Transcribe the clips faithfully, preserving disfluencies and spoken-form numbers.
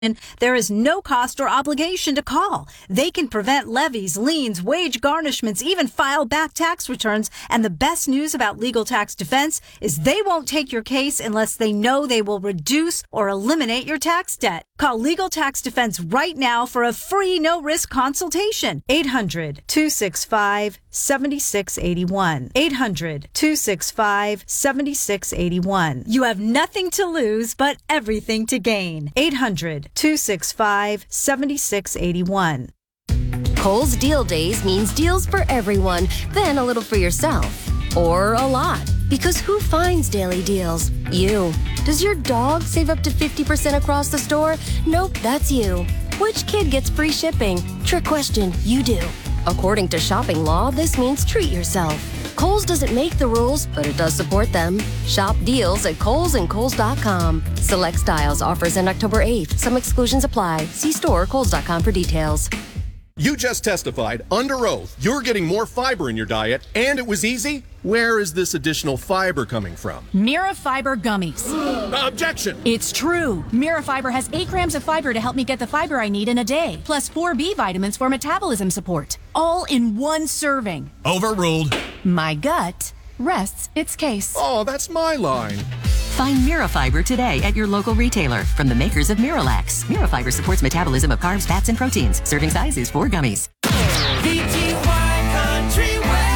There is no cost or obligation to call. They can prevent levies, liens, wage garnishments, even file back tax returns. And the best news about Legal Tax Defense is they won't take your case unless they know they will reduce or eliminate your tax debt. Call Legal Tax Defense right now for a free no-risk consultation. eight hundred, two six five, seven six eight one. eight hundred, two six five, seven six eight one. You have nothing to lose but everything to gain. eight hundred, two six five, seven six eight one. Kohl's Deal Days means deals for everyone, then a little for yourself. Or a lot. Because who finds daily deals? You. Does your dog save up to fifty percent across the store? Nope, that's you. Which kid gets free shipping? Trick question, you do. According to shopping law, this means treat yourself. Kohl's doesn't make the rules, but it does support them. Shop deals at Kohl's and Kohl's dot com. Select styles offers end October eighth. Some exclusions apply. See store or Kohl's dot com for details. You just testified under oath you're getting more fiber in your diet, and it was easy? Where is this additional fiber coming from? Mira Fiber Gummies. Objection! It's true. Mira Fiber has eight grams of fiber to help me get the fiber I need in a day, plus four B vitamins for metabolism support, all in one serving. Overruled. My gut rests its case. Oh, that's my line. Find Mira Fiber today at your local retailer from the makers of Miralax. Mira Fiber supports metabolism of carbs, fats, and proteins. Serving size is four gummies. V T Y Country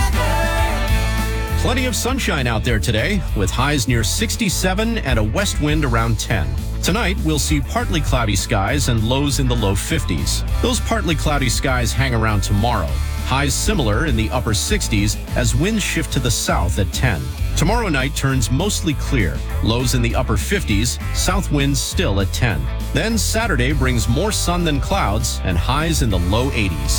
Weather. Plenty of sunshine out there today, with highs near sixty-seven and a west wind around ten. Tonight, we'll see partly cloudy skies and lows in the low fifties. Those partly cloudy skies hang around tomorrow. Highs similar in the upper sixties as winds shift to the south at ten. Tomorrow night turns mostly clear. Lows in the upper fifties, south winds still at ten. Then Saturday brings more sun than clouds and highs in the low eighties.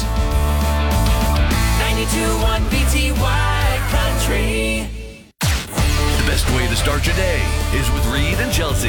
ninety-two point one V T Y Country. The best way to start your day is with Reed and Chelsea.